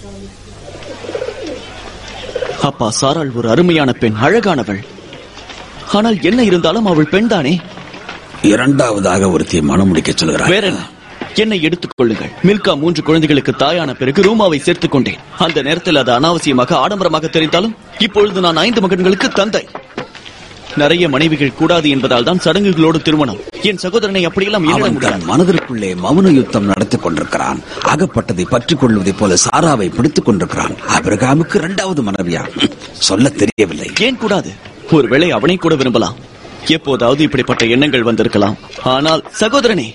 அப்பா, சாராள் ஒரு அருமையான பெண், அழகானவள். ஆனால் என்ன இருந்தாலும் அவள் பெண் தானே. இரண்டாவதாக ஒருத்தியை மனம் முடிக்க சொல்கிறார். வேற என்ன? என்னை எடுத்துக் கொள்ளுங்கள். மில்கா 3 குழந்தைகளுக்கு தாயான பிறகு ரூமாவை சேர்த்துக் கொண்டேன். அந்த நேரத்தில் அது அனாவசியமாக ஆடம்பரமாக தெரிந்தாலும் இப்பொழுது நான் 5 மகன்களுக்கு தந்தை. நிறைய மனைவிகள் கூடாது என்பதால் தான் சடங்குகளோடு திருமணம். என் சகோதரனை அப்படியெல்லாம் மனதிற்குள்ளே மௌன யுத்தம் நடத்திக் கொண்டிருக்கிறான். அகப்பட்டதை பற்றிக் கொள்வதைப் போல சாராவை பிடித்துக் கொண்டிருக்கிறான். ஆபிரகாமுக்கு 2வது மனைவியா? சொல்ல தெரியவில்லை. ஏன் கூடாது? ஒருவேளை அவனை கூட விரும்பலாம். எப்போதாவது இப்படிப்பட்ட எண்ணங்கள் வந்திருக்கலாம். ஆனால் சகோதரனே,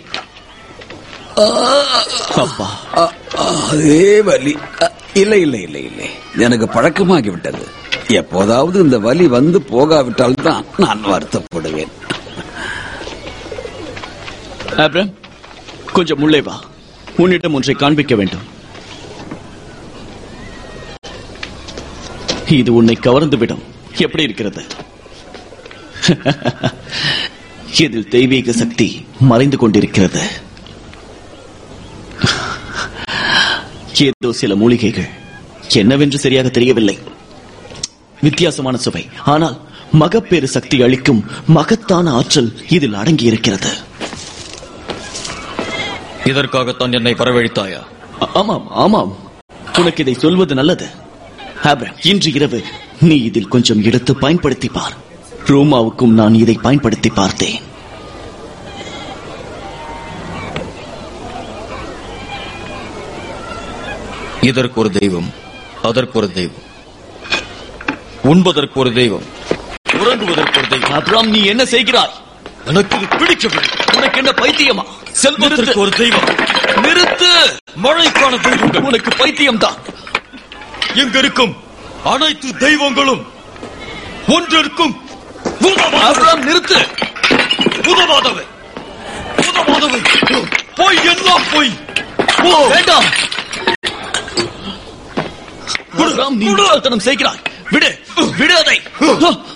அப்பா, அதே வலி. இல்லை இல்லை இல்லை இல்லை, எனக்கு பழக்கமாகிவிட்டது. எப்போதாவது இந்த வலி வந்து போகாவிட்டால் தான் நான் வருத்தப்படுவேன். ஆபிரகாம், கொஞ்சம் உள்ளே வா. உன்னிடம் ஒன்றை காண்பிக்க வேண்டும். இது உன்னை கவர்ந்துவிடும். எப்படி இருக்கிறது? இதில் தெய்வீக சக்தி மறைந்து கொண்டிருக்கிறது. ஏதோ சில மூலிகைகள், என்னவென்று சரியாக தெரியவில்லை. வித்தியாசமான சுவை, ஆனால் மகப்பேறு சக்தி அளிக்கும் மகத்தான ஆற்றல் இதில் அடங்கி இருக்கிறது. இதற்காகத்தான் என்னை வரவழைத்தாயா? ஆமாம் ஆமாம், உனக்கு இதை சொல்வது நல்லது. ஆபிரகாம், இன்று இரவு நீ இதில் கொஞ்சம் எடுத்து பயன்படுத்தி பார். ரோமாவுக்கும் நான் இதை பயன்படுத்தி பார்த்தேன். இதற்கு ஒரு தெய்வம், அதற்கு ஒரு தெய்வம், உண்பதற்கு ஒரு தெய்வம், உறங்குவதற்கு ஒரு தெய்வம். ஆபிரகாம், நீ என்ன செய்கிறாய்? எனக்கு இது பிடிக்கவில்லை. உனக்கு என்ன பைத்தியமா? செல்வதற்கு ஒரு தெய்வம். நிறுத்து. மழைக்கான தெய்வங்கள். உனக்கு பைத்தியம் தான். எங்க இருக்கும் அனைத்து தெய்வங்களும் ஒன்றிற்கும் ஆபிரகாம், நிறுத்து. உதவாதவை, உதவாதவை, போய் எல்லாம் போய். வேண்டாம். ஆபிரகாம், நீ முட்டாள்தனம் செய்கிறாய். விடு, விடு அதை.